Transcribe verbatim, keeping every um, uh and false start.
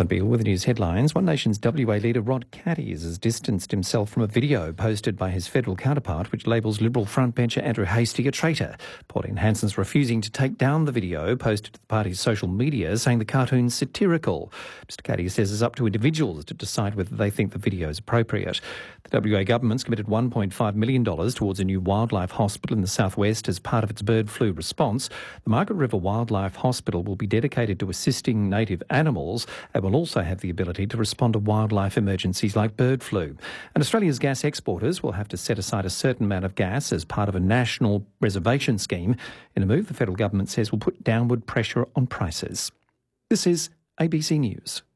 Lachlan Beale with the news headlines. One Nation's W A leader Rod Catties has distanced himself from a video posted by his federal counterpart which labels Liberal frontbencher Andrew Hastie a traitor. Pauline Hanson's refusing to take down the video posted to the party's social media, saying the cartoon's satirical. Mr Catties says it's up to individuals to decide whether they think the video is appropriate. The W A government's committed one point five million dollars towards a new wildlife hospital in the southwest as part of its bird flu response. The Margaret River Wildlife Hospital will be dedicated to assisting native animals and will also have the ability to respond to wildlife emergencies like bird flu. And Australia's gas exporters will have to set aside a certain amount of gas as part of a national reservation scheme in a move the federal government says will put downward pressure on prices. This is A B C News.